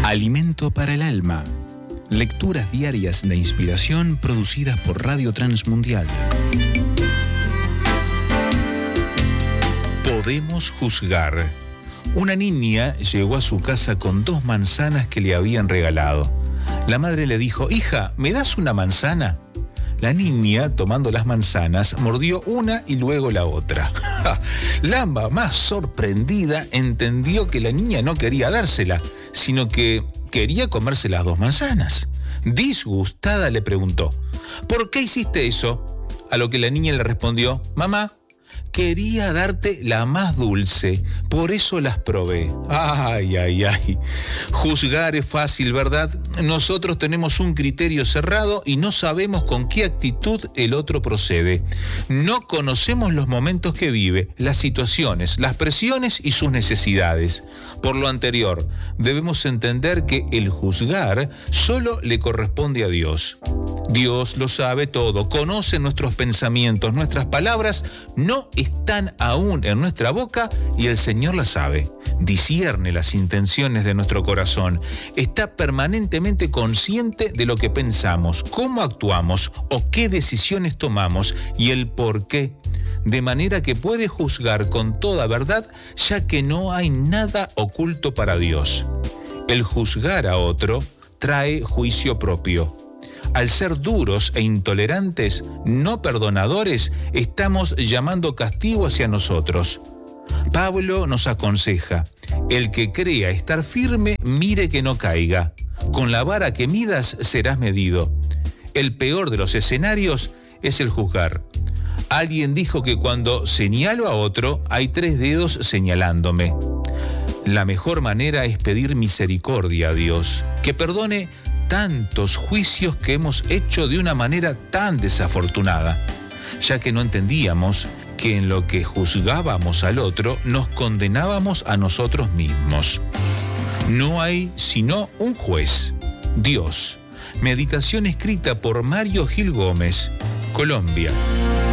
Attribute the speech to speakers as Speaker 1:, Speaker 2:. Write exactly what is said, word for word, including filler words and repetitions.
Speaker 1: Alimento para el alma. Lecturas diarias de inspiración producidas por Radio Transmundial. Podemos juzgar. Una niña llegó a su casa con dos manzanas que le habían regalado. La madre le dijo: «Hija, ¿me das una manzana?». La niña, tomando las manzanas, mordió una y luego la otra. La mamá, sorprendida, entendió que la niña no quería dársela, sino que quería comerse las dos manzanas. Disgustada le preguntó: «¿Por qué hiciste eso?». A lo que la niña le respondió: «Mamá, quería darte la más dulce, por eso las probé». Ay, ay, ay. Juzgar es fácil, ¿verdad? Nosotros tenemos un criterio cerrado y no sabemos con qué actitud el otro procede. No conocemos los momentos que vive, las situaciones, las presiones y sus necesidades. Por lo anterior, debemos entender que el juzgar solo le corresponde a Dios. Dios lo sabe todo, conoce nuestros pensamientos, nuestras palabras no están aún en nuestra boca y el Señor las sabe. Discierne las intenciones de nuestro corazón, está permanentemente consciente de lo que pensamos, cómo actuamos o qué decisiones tomamos y el por qué, de manera que puede juzgar con toda verdad, ya que no hay nada oculto para Dios. El juzgar a otro trae juicio propio. Al ser duros e intolerantes, no perdonadores, estamos llamando castigo hacia nosotros. Pablo nos aconseja: el que crea estar firme, mire que no caiga. Con la vara que midas serás medido. El peor de los escenarios es el juzgar. Alguien dijo que cuando señalo a otro, hay tres dedos señalándome. La mejor manera es pedir misericordia a Dios, que perdone tantos juicios que hemos hecho de una manera tan desafortunada, ya que no entendíamos que en lo que juzgábamos al otro nos condenábamos a nosotros mismos. No hay sino un juez, Dios. Meditación escrita por Mario Gil Gómez, Colombia.